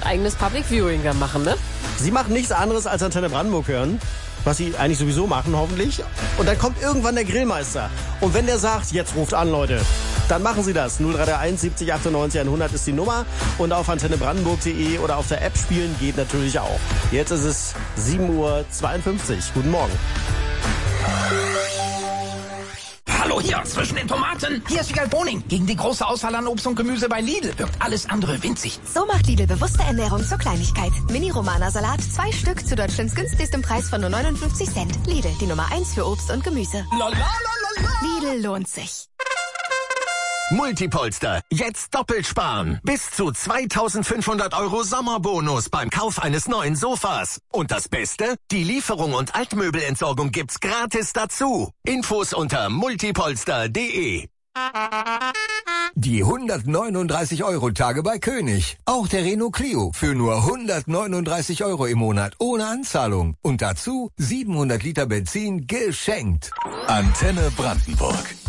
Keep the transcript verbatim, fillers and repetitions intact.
eigenes Public Viewing dann machen, ne? Sie machen nichts anderes als Antenne Brandenburg hören, was Sie eigentlich sowieso machen, hoffentlich. Und dann kommt irgendwann der Grillmeister. Und wenn der sagt, jetzt ruft an, Leute, dann machen Sie das. null drei drei eins siebzig achtundneunzig hundert ist die Nummer. Und auf antenne brandenburg punkt de oder auf der App spielen geht natürlich auch. Jetzt ist es sieben Uhr zweiundfünfzig. Guten Morgen. Hallo hier zwischen den Tomaten. Hier ist Wiegald Boning. Gegen die große Auswahl an Obst und Gemüse bei Lidl wirkt alles andere winzig. So macht Lidl bewusste Ernährung zur Kleinigkeit. Mini-Romana-Salat, zwei Stück zu Deutschlands günstigstem Preis von nur neunundfünfzig Cent. Lidl, die Nummer eins für Obst und Gemüse. La, la, la, la, la. Lidl lohnt sich. Multipolster. Jetzt doppelt sparen. Bis zu zweitausendfünfhundert Euro Sommerbonus beim Kauf eines neuen Sofas. Und das Beste? Die Lieferung und Altmöbelentsorgung gibt's gratis dazu. Infos unter multipolster punkt de. Die hundertneununddreißig Euro Tage bei König. Auch der Renault Clio für nur hundertneununddreißig Euro im Monat ohne Anzahlung. Und dazu siebenhundert Liter Benzin geschenkt. Antenne Brandenburg.